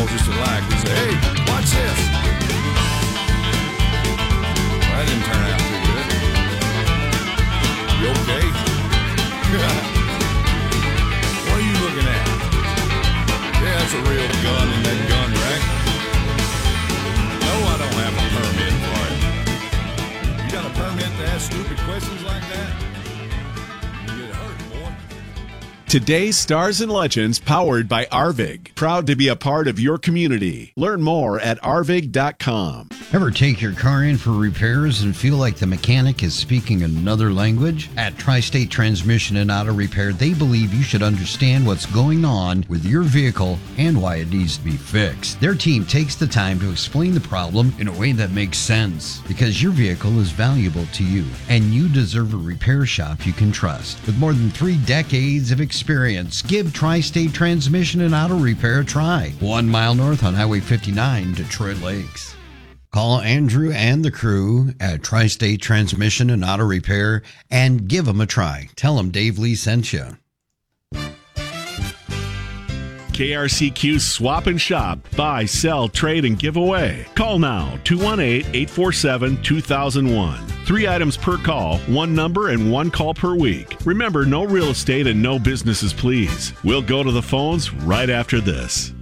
just alike. We say, hey, watch this. That didn't turn out too good. You okay? What are you looking at? Yeah, that's a real gun in that gun rack. No, I don't have a permit for it. You got a permit to ask stupid questions like that? You get hurt, boy. Today's Stars and Legends, powered by Arvig. Proud to be a part of your community. Learn more at arvig.com. Ever take your car in for repairs and feel like the mechanic is speaking another language? At Tri-State Transmission and Auto Repair, they believe you should understand what's going on with your vehicle and why it needs to be fixed. Their team takes the time to explain the problem in a way that makes sense, because your vehicle is valuable to you, and you deserve a repair shop you can trust. With more than 3 decades of experience, give Tri-State Transmission and Auto Repair a try. 1 mile north on Highway 59, Detroit Lakes. Call Andrew and the crew at Tri-State Transmission and Auto Repair and give them a try. Tell them Dave Lee sent you. KRCQ Swap and Shop. Buy, sell, trade, and give away. Call now, 218-847-2001. 3 items per call, 1 number, and 1 call per week. Remember, no real estate and no businesses, please. We'll go to the phones right after this.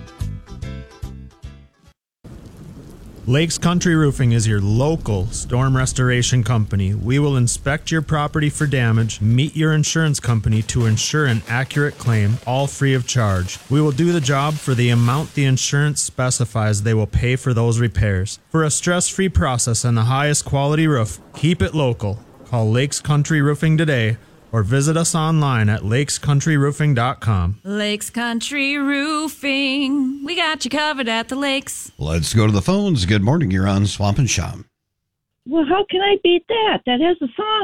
Lakes Country Roofing is your local storm restoration company. We will inspect your property for damage, meet your insurance company to ensure an accurate claim, all free of charge. We will do the job for the amount the insurance specifies they will pay for those repairs. For a stress-free process and the highest quality roof, keep it local. Call Lakes Country Roofing today or visit us online at lakescountryroofing.com. Lakes Country Roofing. We got you covered at the lakes. Let's go to the phones. Good morning. You're on Swamp and Shop. Well, how can I beat that? That has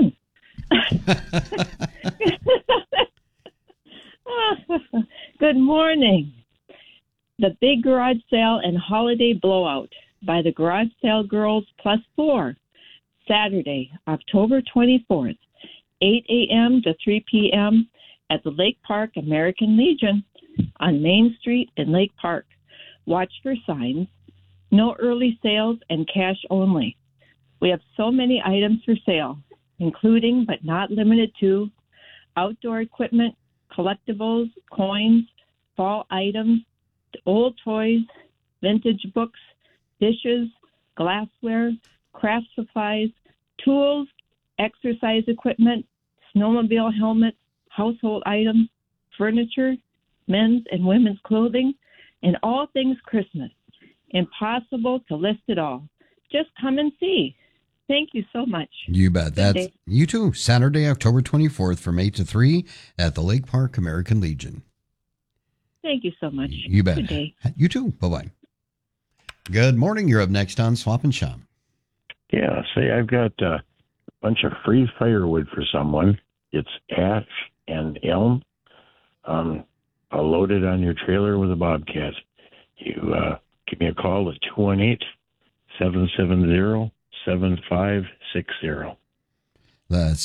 a song. Good morning. The Big Garage Sale and Holiday Blowout by the Garage Sale Girls Plus 4. Saturday, October 24th. 8 a.m. to 3 p.m. at the Lake Park American Legion on Main Street in Lake Park. Watch for signs. No early sales and cash only. We have so many items for sale, including but not limited to outdoor equipment, collectibles, coins, fall items, old toys, vintage books, dishes, glassware, craft supplies, tools, exercise equipment, snowmobile helmets, household items, furniture, men's and women's clothing, and all things Christmas. Impossible to list it all. Just come and see. Thank you so much. You bet. That's you too. Saturday, October 24th from 8 to 3 at the Lake Park American Legion. Thank you so much. You bet. Good day. You too. Bye-bye. Good morning. You're up next on Swap and Shop. Yeah, say I've got a bunch of free firewood for someone. It's ash and elm. I'll load it on your trailer with a Bobcat. You give me a call at 218-770-7560. That's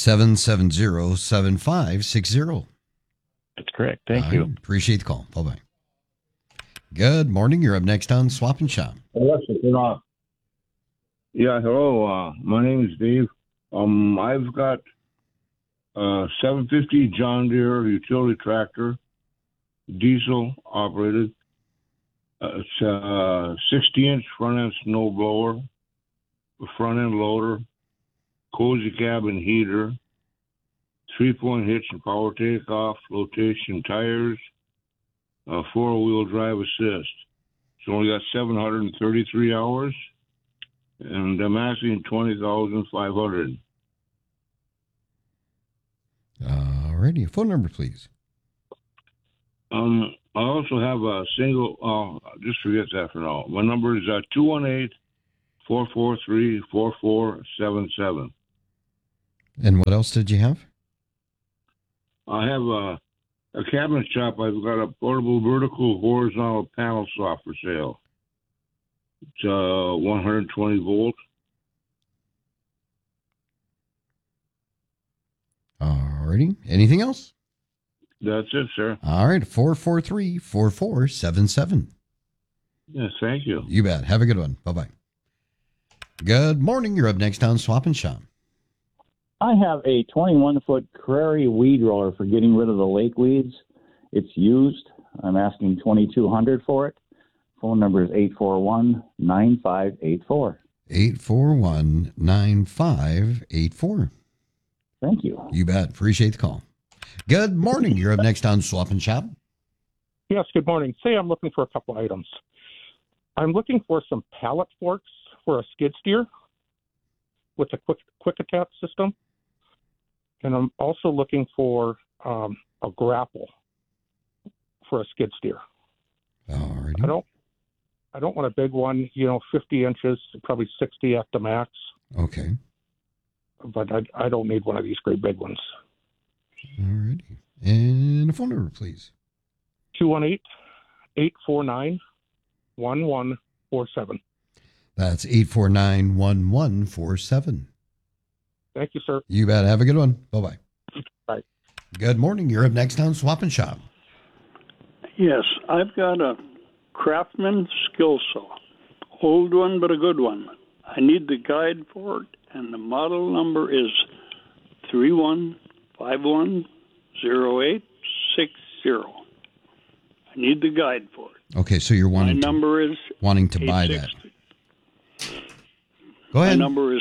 770-7560. That's correct. Thank you. Appreciate the call. Bye-bye. Good morning. You're up next on Swap and Shop. Alexa, turn off. Yeah, hello. My name is Dave. I've got a 750 John Deere utility tractor, diesel operated. It's a 60-inch front-end snow blower, a front-end loader, cozy cabin heater, 3-point hitch and power takeoff, flotation tires, 4-wheel drive assist. It's only got 733 hours, and I'm asking $20,500. Alrighty, phone number, please. I also have a single. Just forget that for now. My number is 218-443-4477. And what else did you have? I have a cabinet shop. I've got a portable vertical horizontal panel saw for sale. It's 120 volt. Alrighty. Anything else? That's it, sir. All right. 443-4477. Yes, thank you. You bet. Have a good one. Bye-bye. Good morning. You're up next on Swap and Shop. I have a 21-foot Prairie weed roller for getting rid of the lake weeds. It's used. I'm asking $2,200 for it. Phone number is 841-9584. 841-9584. Thank you. You bet. Appreciate the call. Good morning. You're up next on Swap and Shop. Yes, good morning. Say I'm looking for a couple items. I'm looking for some pallet forks for a skid steer with a quick attach system. And I'm also looking for a grapple for a skid steer. Alrighty. I don't want a big one, 50 inches, probably 60 at the max. Okay. But I don't need one of these great big ones. Alrighty. And a phone number, please. 218-849-1147. That's 849-1147. Thank you, sir. You bet. Have a good one. Bye-bye. Bye. Good morning. You're up next on Swap and Shop. Yes, I've got a Craftsman skill saw. Old one, but a good one. I need the guide for it, and the model number is 31510860. I need the guide for it. Okay, so you're wanting My number is wanting to buy that. Go ahead. My number is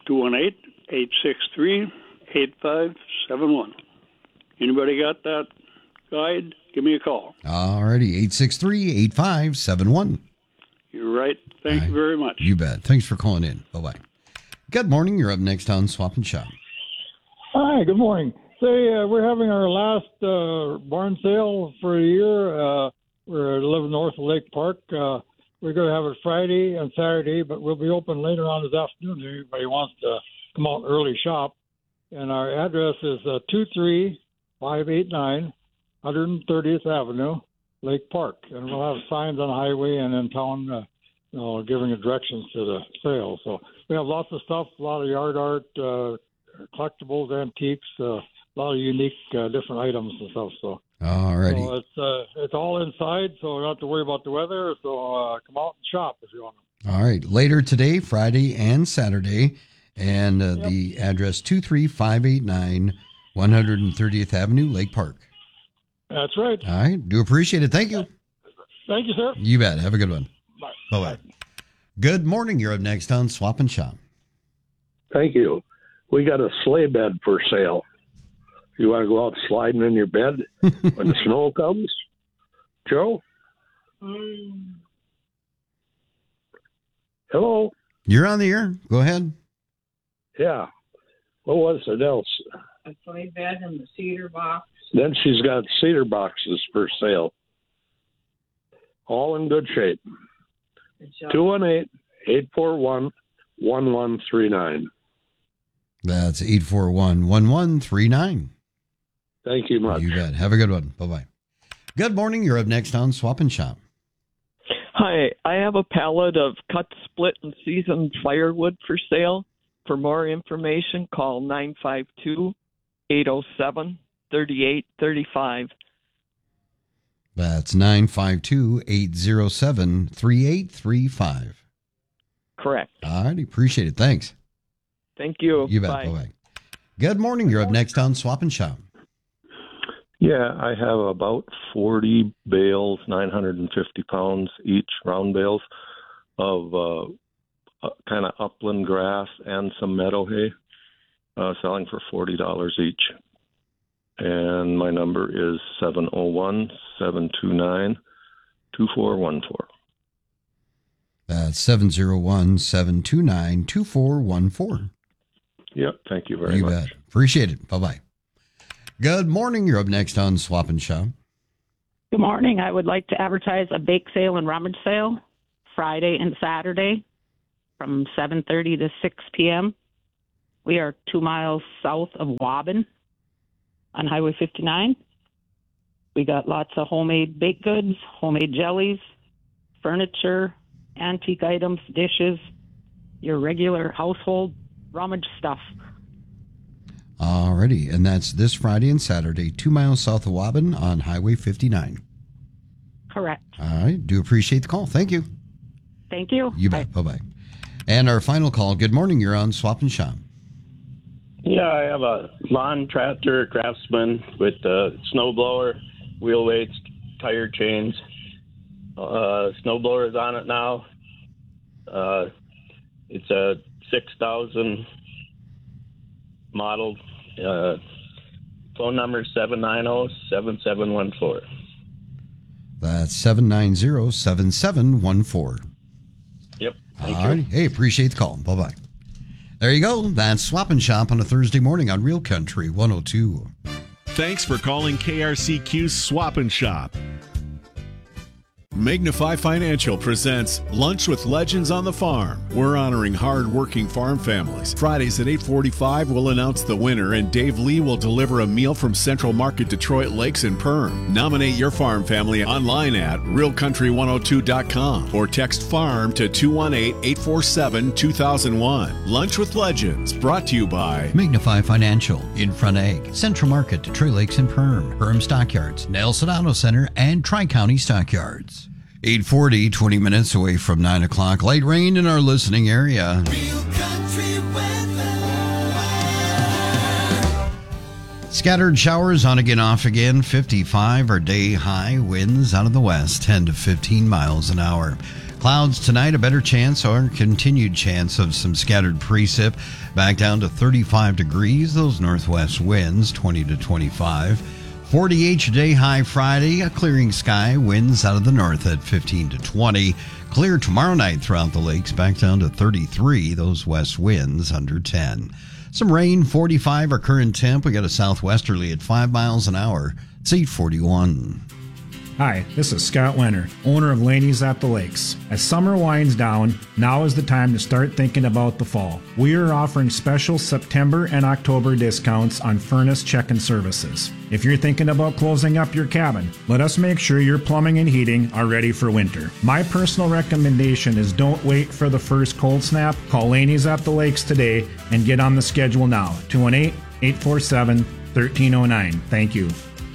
218-863-8571. Anybody got that guide? Give me a call. Alrighty, 863-8571. You're right. Thank you very much. You bet. Thanks for calling in. Bye-bye. Good morning. You're up next on Swap and Shop. Hi, good morning. Say, we're having our last barn sale for the year. We're living north of Lake Park. We're going to have it Friday and Saturday, but we'll be open later on this afternoon if anybody wants to come out and early shop. And our address is 23589 130th Avenue, Lake Park. And we'll have signs on the highway and in town giving directions to the sale. So we have lots of stuff, a lot of yard art, collectibles, antiques, a lot of unique different items and stuff. So, alrighty. So it's all inside, so we don't have to worry about the weather. So come out and shop if you want to. All right. Later today, Friday and Saturday, and the address 23589 130th Avenue, Lake Park. That's right. All right. Do appreciate it. Thank you. Thank you, sir. You bet. Have a good one. Bye. Bye-bye. Good morning. You're up next on Swap and Shop. Thank you. We got a sleigh bed for sale. You want to go out sliding in your bed when the snow comes? Joe? Hello? You're on the air. Go ahead. Yeah. What was it else? A sleigh bed and the cedar box. Then she's got cedar boxes for sale. All in good shape. 218-841-1139. That's 841-1139. Thank you much. You bet. Have a good one. Bye-bye. Good morning. You're up next on Swap and Shop. Hi. I have a pallet of cut, split, and seasoned firewood for sale. For more information, call 952-807-3835. That's 952-807-3835. Correct. All right. Appreciate it. Thanks. Thank you. You bet. Bye. Bye-bye. Good morning. You're up next on Swap and Shop. Yeah, I have about 40 bales, 950 pounds each, round bales, of kind of upland grass and some meadow hay, selling for $40 each. And my number is 701-729-2414. That's 701-729-2414. Yep, thank you very much. You bet. Appreciate it. Bye-bye. Good morning. You're up next on Swap and Shop. Good morning. I would like to advertise a bake sale and rummage sale Friday and Saturday from 7:30 to 6 p.m. We are 2 miles south of Waubun on Highway 59. We got lots of homemade baked goods, homemade jellies, furniture, antique items, dishes, your regular household rummage stuff. Alrighty, and that's this Friday and Saturday, 2 miles south of Waubun on Highway 59. Correct. All right. Do appreciate the call. Thank you. Thank you. You bet. Bye-bye. And our final call. Good morning. You're on Swap and Shop. Yeah, I have a lawn tractor Craftsman with a snowblower, wheel weights, tire chains. Snowblower is on it now. It's a 6,000 model. Phone number 790-7714. That's 790-7714. Yep. All right. Hey, appreciate the call. Bye-bye. There you go. That's Swap and Shop on a Thursday morning on Real Country 102. Thanks for calling KRCQ's Swap and Shop. Magnify Financial presents Lunch with Legends on the Farm. We're honoring hard-working farm families. Fridays at 8:45, we'll announce the winner, and Dave Lee will deliver a meal from Central Market Detroit Lakes and Perm. Nominate your farm family online at realcountry102.com or text FARM to 218-847-2001. Lunch with Legends, brought to you by Magnify Financial, Infront Ag, Central Market, Detroit Lakes and Perm Stockyards, Nelson Auto Center, and Tri-County Stockyards. 8:40, 20 minutes away from 9 o'clock. Light rain in our listening area. Scattered showers on again, off again. 55 our day high. Winds out of the west, 10 to 15 miles an hour. Clouds tonight, a better chance or continued chance of some scattered precip. Back down to 35 degrees. Those northwest winds, 20 to 25. 48 your day high Friday, a clearing sky, winds out of the north at 15 to 20. Clear tomorrow night throughout the lakes, back down to 33, those west winds under 10. Some rain, 45 our current temp. We got a southwesterly at 5 miles an hour. It's 8:41. Hi, this is Scott Wenner, owner of Laney's at the Lakes. As summer winds down, now is the time to start thinking about the fall. We are offering special September and October discounts on furnace check-in services. If you're thinking about closing up your cabin, let us make sure your plumbing and heating are ready for winter. My personal recommendation is don't wait for the first cold snap. Call Laney's at the Lakes today and get on the schedule now. 218-847-1309. Thank you.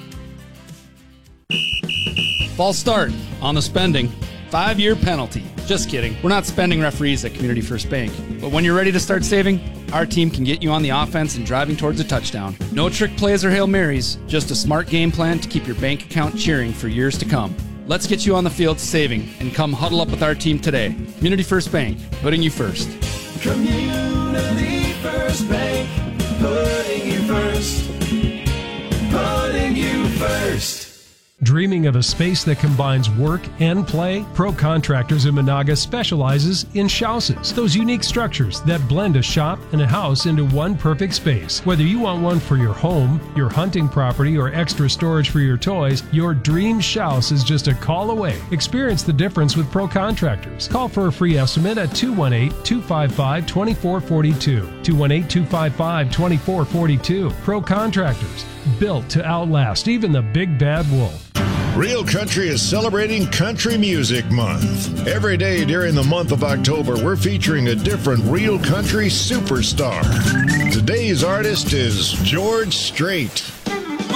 False start on the spending. 5-year penalty. Just kidding. We're not spending referees at Community First Bank. But when you're ready to start saving, our team can get you on the offense and driving towards a touchdown. No trick plays or Hail Marys, just a smart game plan to keep your bank account cheering for years to come. Let's get you on the field saving and come huddle up with our team today. Community First Bank, putting you first. Community First Bank, putting you first. Putting you first. Dreaming of a space that combines work and play? Pro Contractors in Monaga specializes in shouses, those unique structures that blend a shop and a house into one perfect space. Whether you want one for your home, your hunting property, or extra storage for your toys, your dream shouse is just a call away. Experience the difference with Pro Contractors. Call for a free estimate at 218-255-2442. 218-255-2442. Pro Contractors, built to outlast even the big bad wolf. Real Country is celebrating Country Music Month. Every day during the month of October, we're featuring a different Real Country superstar. Today's artist is George Strait.